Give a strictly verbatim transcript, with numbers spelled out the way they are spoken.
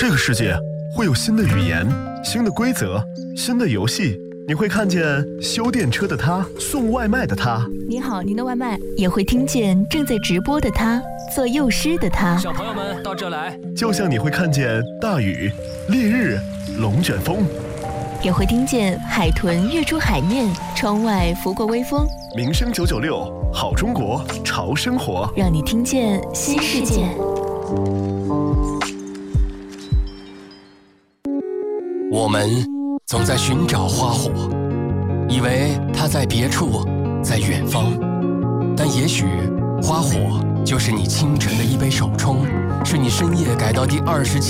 这个世界会有新的语言、新的规则、新的游戏。你会看见修电车的他，送外卖的他。 你好，您的外卖。也会听见正在直播的他，做幼师的他。 小朋友们到这来。 就像你会看见大雨、烈日、龙卷风。 也会听见海豚跃出海面，窗外拂过微风。 民生九九六，好中国，潮生活， 让你听见新世界。 我们总在寻找花火，以为它在别处，在远方。但也许花火就是你清晨的一杯手冲，是你深夜改到第二十七